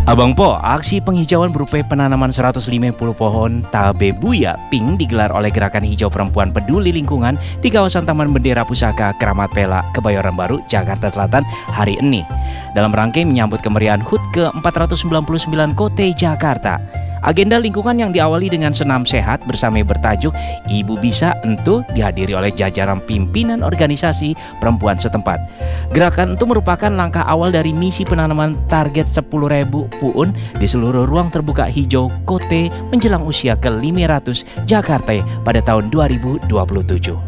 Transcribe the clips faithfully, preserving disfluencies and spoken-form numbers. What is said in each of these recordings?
Abang Po, aksi penghijauan berupa penanaman seratus lima puluh pohon Tabebuya Pink digelar oleh Gerakan Hijau Perempuan Peduli Lingkungan di kawasan Taman Bendera Pusaka Keramat Pelak, Kebayoran Baru, Jakarta Selatan hari ini. Dalam rangkaian menyambut kemeriahan H U T ke empat ratus sembilan puluh sembilan Kota Jakarta. Agenda lingkungan yang diawali dengan senam sehat bersama bertajuk Ibu Bisa Entu dihadiri oleh jajaran pimpinan organisasi perempuan setempat. Gerakan itu merupakan langkah awal dari misi penanaman target sepuluh ribu puun di seluruh ruang terbuka hijau Kota menjelang usia ke lima ratus Jakarta pada tahun dua ribu dua puluh tujuh.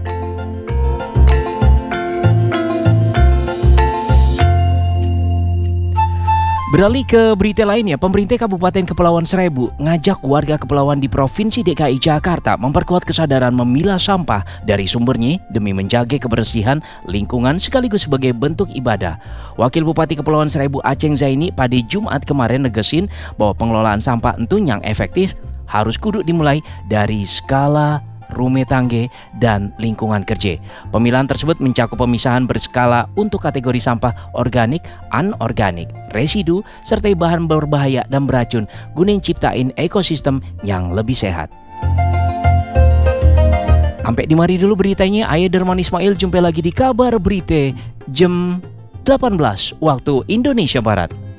Beralih ke berita lainnya, pemerintah Kabupaten Kepulauan Seribu ngajak warga kepulauan di Provinsi D K I Jakarta memperkuat kesadaran memilah sampah dari sumbernya demi menjaga kebersihan lingkungan sekaligus sebagai bentuk ibadah. Wakil Bupati Kepulauan Seribu Aceng Zaini pada Jumat kemarin negesin bahwa pengelolaan sampah entu yang efektif harus kudu dimulai dari skala rumah tangga dan lingkungan kerja. Pemilahan tersebut mencakup pemisahan berskala untuk kategori sampah organik, anorganik, residu, serta bahan berbahaya dan beracun guna ciptain ekosistem yang lebih sehat. Sampai di mari dulu beritanya. Ayah Derman Ismail, jumpa lagi di kabar berita jam delapan belas waktu Indonesia Barat.